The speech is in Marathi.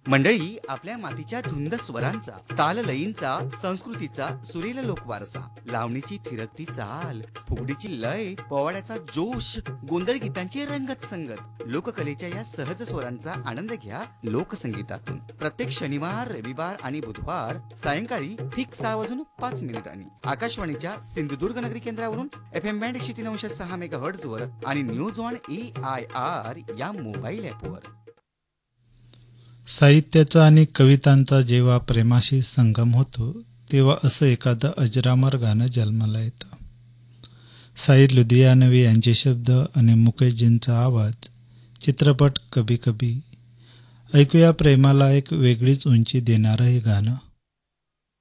मंडळी, आपल्या मातीच्या धुंद स्वरांचा, ताललयींचा, संस्कृतीचा सुरेल लोकवारसा, लावणीची थिरकती चाल, फुगडीची लय, पोवाड्याचा जोश, गोंधळ गीतांची रंगत संगत, लोककलेच्या या सहज स्वरांचा आनंद घ्या लोकसंगीतातून. प्रत्येक शनिवार, रविवार आणि बुधवार सायंकाळी ठीक 6:05 आकाशवाणीच्या सिंधुदुर्ग नगरी केंद्रावरून FM बँड 103.6 मेगाहर्ट्झ वर आणि न्यूज ऑन AIR या मोबाईल ॲपवर. साहित्याचा आणि कवितांचा जेव्हा प्रेमाशी संगम होतो तेव्हा असं एखादं अजरामर गाणं जन्माला येतं. साईर लुधियानवी यांचे शब्द आणि मुकेशजींचा आवाज. चित्रपट कभी कभी. ऐकूया प्रेमाला एक वेगळीच उंची देणारं हे गाणं.